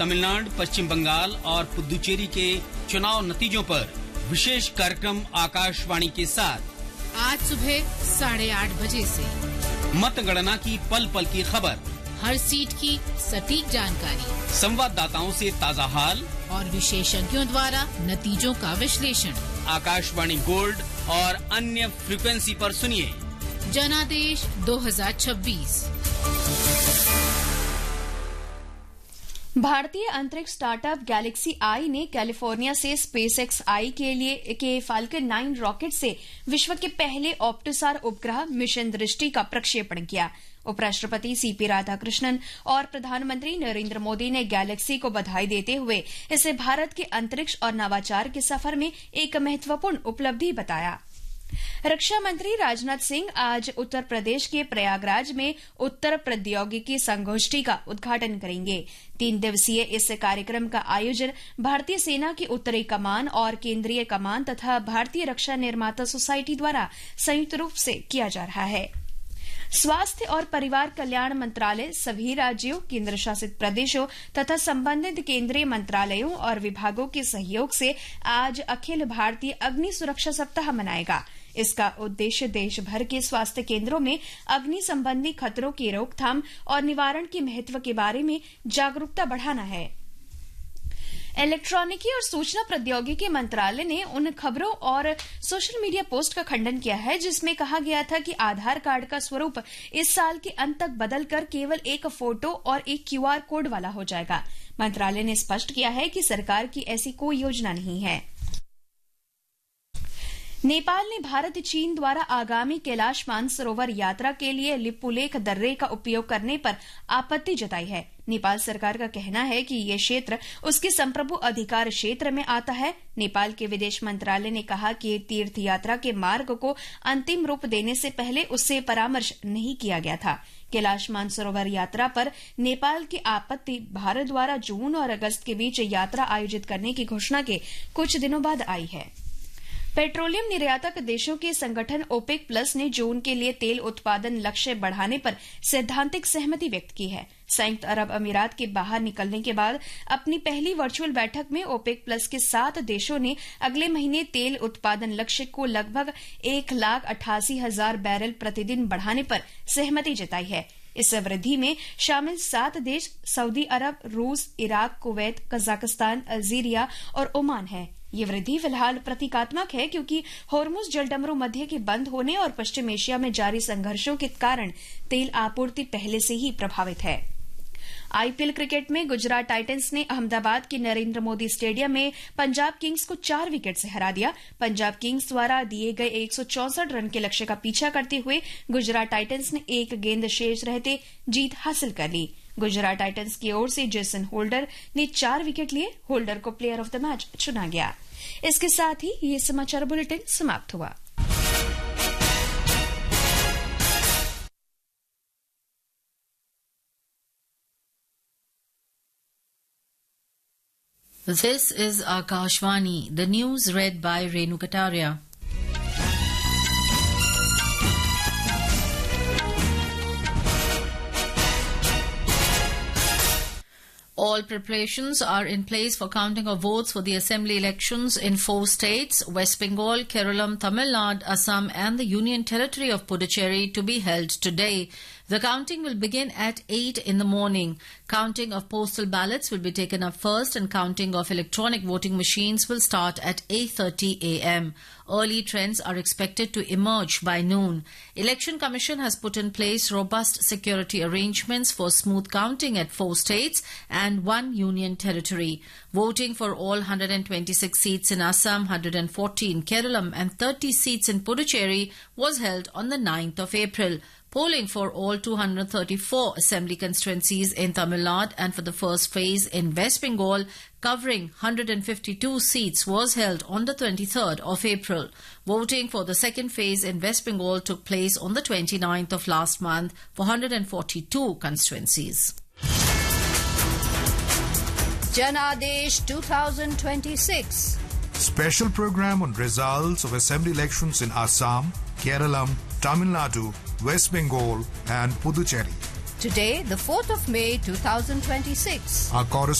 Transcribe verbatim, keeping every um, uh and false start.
तमिलनाडु, पश्चिम बंगाल और पुदुचेरी के चुनाव नतीजों पर विशेष कार्यक्रम आकाशवाणी के साथ आज सुबह साढ़े आठ बजे से मतगणना की पल पल की खबर, हर सीट की सटीक जानकारी, संवाददाताओं से ताजा हाल और विशेषज्ञों द्वारा नतीजों का विश्लेषण। आकाशवाणी गोल्ड और अन्य फ्रीक्वेंसी पर सुनिए जनादेश दो हज़ार छब्बीस। भारतीय अंतरिक्ष स्टार्टअप गैलेक्सी आई ने कैलिफोर्निया से स्पेसएक्स आई के लिए के फाल्कन नाइन रॉकेट से विश्व के पहले ऑप्टोसार उपग्रह मिशन दृष्टि का प्रक्षेपण किया। उपराष्ट्रपति सीपी राधाकृष्णन और प्रधानमंत्री नरेंद्र मोदी ने गैलेक्सी को बधाई देते हुए इसे भारत के अंतरिक्ष और नवाचार के सफर में एक महत्वपूर्ण उपलब्धि बताया। रक्षा मंत्री राजनाथ सिंह आज उत्तर प्रदेश के प्रयागराज में उत्तर प्रौद्योगिकी संगोष्ठी का उद्घाटन करेंगे। तीन दिवसीय इस कार्यक्रम का आयोजन भारतीय सेना की उत्तरी कमान और केंद्रीय कमान तथा भारतीय रक्षा निर्माता सोसाइटी द्वारा संयुक्त रूप से किया जा रहा है। स्वास्थ्य और परिवार कल्याण मंत्रालय सभी राज्यों, केंद्र शासित प्रदेशों तथा संबंधित केंद्रीय मंत्रालयों और विभागों के सहयोग से आज अखिल भारतीय अग्नि सुरक्षा सप्ताह मनाएगा। इसका उद्देश्य देश भर के स्वास्थ्य केंद्रों में अग्नि संबंधी खतरों की रोकथाम और निवारण के महत्व के बारे में जागरूकता बढ़ाना है। इलेक्ट्रॉनिकी और सूचना प्रौद्योगिकी मंत्रालय ने उन खबरों और सोशल मीडिया पोस्ट का खंडन किया है जिसमें कहा गया था कि आधार कार्ड का स्वरूप इस साल के अंत तक बदलकर केवल एक फोटो और एक क्यूआर कोड वाला हो जाएगा। मंत्रालय ने स्पष्ट किया है कि सरकार की ऐसी कोई योजना नहीं है। नेपाल ने भारत चीन द्वारा आगामी कैलाश मानसरोवर यात्रा के लिए लिपुलेख दर्रे का उपयोग करने पर आपत्ति जताई है। नेपाल सरकार का कहना है कि ये क्षेत्र उसके संप्रभु अधिकार क्षेत्र में आता है। नेपाल के विदेश मंत्रालय ने कहा कि तीर्थ यात्रा के मार्ग को अंतिम रूप देने से पहले उससे परामर्श नहीं किया गया था। कैलाश मानसरोवर यात्रा पर नेपाल की आपत्ति भारत द्वारा जून और अगस्त के बीच यात्रा आयोजित करने की घोषणा के कुछ दिनों बाद आई है। पेट्रोलियम निर्यातक देशों के संगठन ओपेक प्लस ने जून के लिए तेल उत्पादन लक्ष्य बढ़ाने पर सैद्धांतिक सहमति व्यक्त की है। संयुक्त अरब अमीरात के बाहर निकलने के बाद अपनी पहली वर्चुअल बैठक में ओपेक प्लस के सात देशों ने अगले महीने तेल उत्पादन लक्ष्य को लगभग एक लाख अट्ठासी हजार बैरल प्रतिदिन बढ़ाने पर सहमति जताई है। इस वृद्धि में शामिल सात देश सऊदी अरब, रूस, इराक, कुवैत, कजाकिस्तान, अल्जीरिया और ओमान है। ये वृद्धि फिलहाल प्रतीकात्मक है क्योंकि होर्मुज जलडमरू मध्य के बंद होने और पश्चिम एशिया में जारी संघर्षों के कारण तेल आपूर्ति पहले से ही प्रभावित है। आईपीएल क्रिकेट में गुजरात टाइटंस ने अहमदाबाद के नरेंद्र मोदी स्टेडियम में पंजाब किंग्स को चार विकेट से हरा दिया। पंजाब किंग्स द्वारा दिए गए एक सौ चौसठ रन के लक्ष्य का पीछा करते हुए गुजरात टाइटंस ने एक गेंद शेष रहते जीत हासिल कर ली। गुजरात टाइटंस की ओर से जेसन होल्डर ने चार विकेट लिए। होल्डर को प्लेयर ऑफ द मैच चुना गया। इसके साथ ही ये समाचार बुलेटिन समाप्त हुआ। This is Akashvani, the news read by Renu Kataria. All preparations are in place for counting of votes for the assembly elections in four states, West Bengal, Kerala, Tamil Nadu, Assam and the Union Territory of Puducherry to be held today. The counting will begin at eight in the morning. Counting of postal ballots will be taken up first and counting of electronic voting machines will start at eight thirty a m. Early trends are expected to emerge by noon. Election Commission has put in place robust security arrangements for smooth counting at four states and one union territory. Voting for all one hundred twenty-six seats in Assam, one hundred forty in Kerala and thirty seats in Puducherry was held on the ninth of April. Polling for all two hundred thirty-four assembly constituencies in Tamil Nadu and for the first phase in West Bengal, covering one hundred fifty-two seats, was held on the twenty-third of April. Voting for the second phase in West Bengal took place on the twenty-ninth of last month for one hundred forty-two constituencies. Janadesh twenty twenty-six. Special program on results of assembly elections in Assam, Kerala, Tamil Nadu, West Bengal and Puducherry. Today, the fourth of May twenty twenty-six. Our correspondent